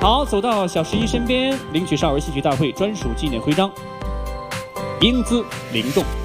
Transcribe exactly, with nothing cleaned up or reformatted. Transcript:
好，走到小十一身边，领取少儿戏剧大会专属纪念徽章，英姿灵动。